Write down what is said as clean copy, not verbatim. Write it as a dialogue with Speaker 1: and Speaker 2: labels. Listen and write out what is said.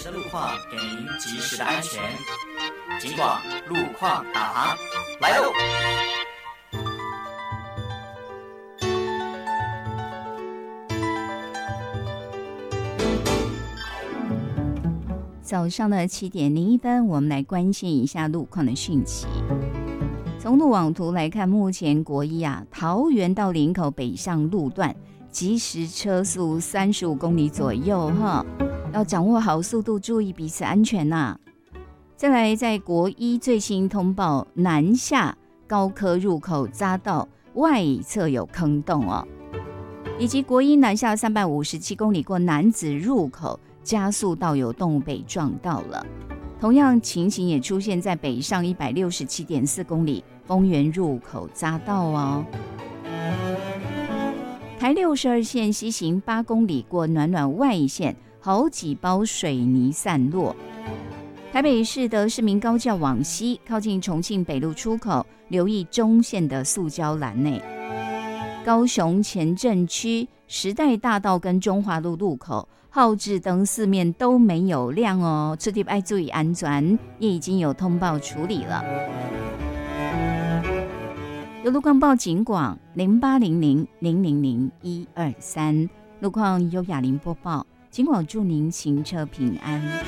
Speaker 1: 的路况，给您及时的安全。警广路况导航来喽！
Speaker 2: 早上的7:01，我们来关心一下路况的讯息。从路网图来看，目前国一桃园到林口北上路段，即时车速35公里左右哈，要掌握好速度，注意彼此安全呐。再来，在国一最新通报，南下高科入口匝道外侧有坑洞哦，以及国一南下357公里过楠梓入口。加速道有动物被撞到了，同样情形也出现在北上167.4公里丰原入口匝道哦。台62线西行8公里过暖暖外线，好几包水泥散落。台北市的市民高教往西，靠近重庆北路出口，留意中线的塑胶栏内。高雄前镇区时代大道跟中华路路口号志灯四面都没有亮哦，出入要注意安全，也已经有通报处理了。有路况报警广0800000123，路况由雅玲播报，警广祝您行车平安。